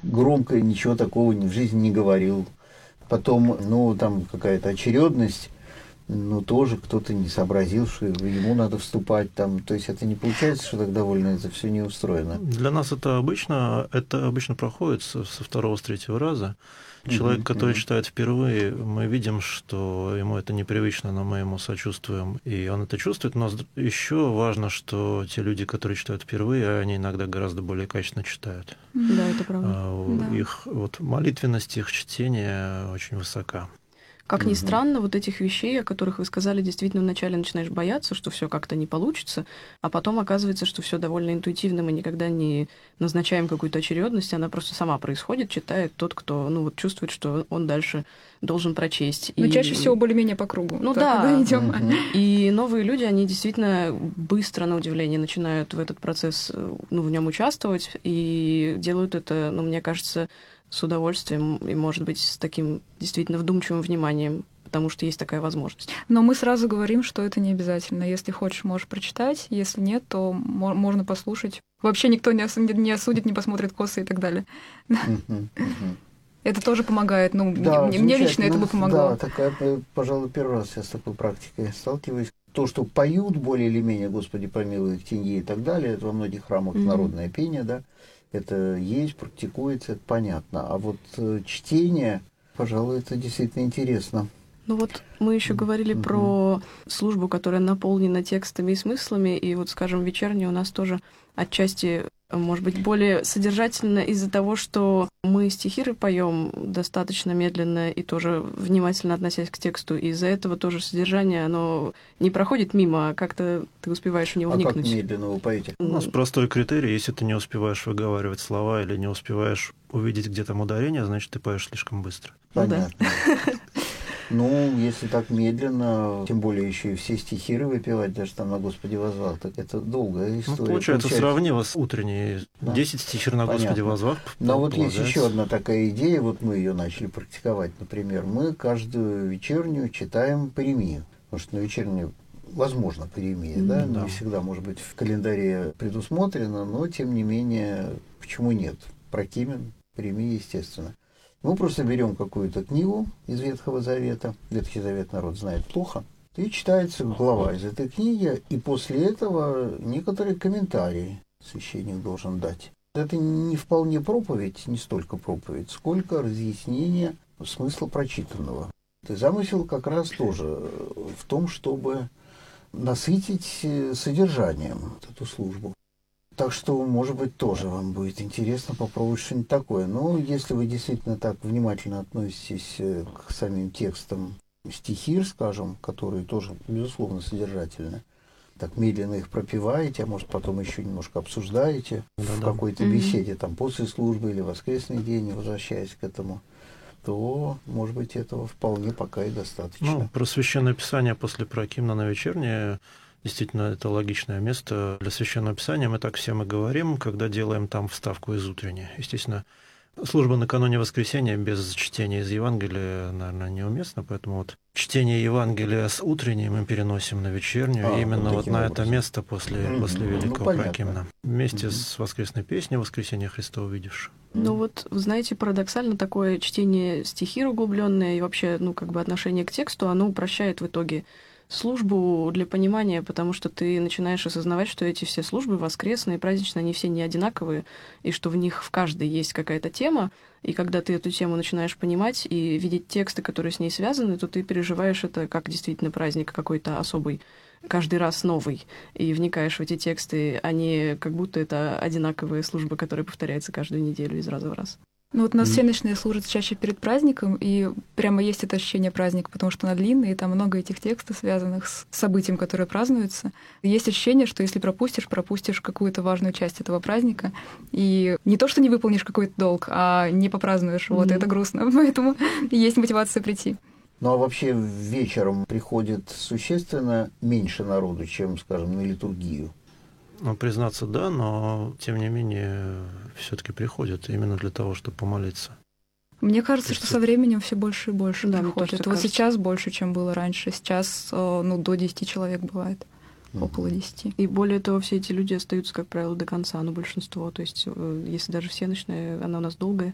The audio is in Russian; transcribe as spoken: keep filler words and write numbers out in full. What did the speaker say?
громко ничего такого в жизни не говорил. Потом, ну, там какая-то очередность, ну, тоже кто-то не сообразил, что ему надо вступать там. То есть это не получается, что так довольно это все не устроено. Для нас это обычно, это обычно проходит со, со второго, с третьего раза. Человек, uh-huh, который uh-huh. читает впервые, мы видим, что ему это непривычно, но мы ему сочувствуем, и он это чувствует. Но еще важно, что те люди, которые читают впервые, они иногда гораздо более качественно читают. Да, это правда. Да. Их вот, молитвенность их чтения очень высока. Как ни странно, вот этих вещей, о которых вы сказали, действительно вначале начинаешь бояться, что все как-то не получится, а потом оказывается, что все довольно интуитивно, мы никогда не назначаем какую-то очередность, она просто сама происходит, читает тот, кто, ну, вот чувствует, что он дальше должен прочесть. Но и... чаще всего более-менее по кругу. Ну так, да, идем. Uh-huh. И новые люди, они действительно быстро, на удивление, начинают в этот процесс, ну, в нем участвовать, и делают это, ну, мне кажется, с удовольствием и, может быть, с таким действительно вдумчивым вниманием, потому что есть такая возможность. Но мы сразу говорим, что это не обязательно. Если хочешь, можешь прочитать, если нет, то можно послушать. Вообще никто не осудит, не, осудит, не посмотрит косы и так далее. Это тоже помогает. Ну, да, мне, мне лично это бы помогло. Да, такая, пожалуй, первый раз я с такой практикой сталкиваюсь. То, что поют более или менее «Господи, помилуй их теньи» и так далее, это во многих храмах mm-hmm. народное пение, да, это есть, практикуется, это понятно. А вот э, чтение, пожалуй, это действительно интересно. Ну вот мы еще говорили mm-hmm. про службу, которая наполнена текстами и смыслами, и вот, скажем, вечерняя у нас тоже отчасти, может быть, более содержательно из-за того, что мы стихиры поем достаточно медленно и тоже внимательно относясь к тексту, и из-за этого тоже содержание, оно не проходит мимо, а как-то ты успеваешь в него а вникнуть. А как медленно вы поете? У нас простой критерий, если ты не успеваешь выговаривать слова или не успеваешь увидеть, где там ударение, значит, ты поешь слишком быстро. Понятно. Ну, если так медленно, тем более еще и все стихиры выпивать, даже там на Господи возвал, так это долгая история. Ну, получается, получается, сравнимо с утренней. Да. десять стихир на Господи возвал. Но вот есть еще одна такая идея, вот мы ее начали практиковать, например, мы каждую вечернюю читаем паремию, потому что на вечернюю возможно паремия, mm-hmm. да, да, не всегда, может быть, в календаре предусмотрено, но тем не менее, почему нет? Прокимен, паремия, естественно. Мы просто берем какую-то книгу из Ветхого Завета, Ветхий Завет народ знает плохо, и читается глава из этой книги, и после этого некоторые комментарии священник должен дать. Это не вполне проповедь, не столько проповедь, сколько разъяснение смысла прочитанного. И замысел как раз тоже в том, чтобы насытить содержанием эту службу. Так что, может быть, тоже вам будет интересно попробовать что-нибудь такое. Но если вы действительно так внимательно относитесь к самим текстам стихир, скажем, которые тоже, безусловно, содержательны, так медленно их пропеваете, а может, потом еще немножко обсуждаете да, в да. какой-то mm-hmm. беседе, там, после службы или воскресный день, возвращаясь к этому, то, может быть, этого вполне пока и достаточно. Ну, про Священное Писание после прокимна на вечернее действительно, это логичное место для Священного Писания. Мы так всем и говорим, когда делаем там вставку из утренней. Естественно, служба накануне воскресенья без чтения из Евангелия, наверное, неуместно, поэтому вот чтение Евангелия с утренней мы переносим на вечернюю, а, именно вот, вот на образом. Это место после, mm-hmm. после Великого ну, прокимна. Вместе mm-hmm. с воскресной песней «Воскресенье Христово увидишь». Ну вот, вы знаете, парадоксально такое чтение стихир углубленное и вообще, ну, как бы отношение к тексту, оно упрощает в итоге службу для понимания, потому что ты начинаешь осознавать, что эти все службы воскресные, праздничные, они все не одинаковые, и что в них в каждой есть какая-то тема, и когда ты эту тему начинаешь понимать и видеть тексты, которые с ней связаны, то ты переживаешь это как действительно праздник какой-то особый, каждый раз новый, и вникаешь в эти тексты, а не как будто это одинаковые службы, которые повторяются каждую неделю из раза в раз. Ну вот у нас всеночные служат чаще перед праздником, и прямо есть это ощущение праздника, потому что она длинная, и там много этих текстов, связанных с событием, которое празднуется. Есть ощущение, что если пропустишь, пропустишь какую-то важную часть этого праздника, и не то, что не выполнишь какой-то долг, а не попразднуешь. Mm-hmm. Вот это грустно, поэтому есть мотивация прийти. Ну а вообще вечером приходит существенно меньше народу, чем, скажем, на литургию? Ну, признаться, да, но, тем не менее, все-таки приходят именно для того, чтобы помолиться. Мне кажется, что со временем все больше и больше да, приходят. Вот кажется. Сейчас больше, чем было раньше. Сейчас ну, до десяти человек бывает, mm-hmm. около десяти. И более того, все эти люди остаются, как правило, до конца, ну, большинство. То есть, если даже всеночная, она у нас долгая,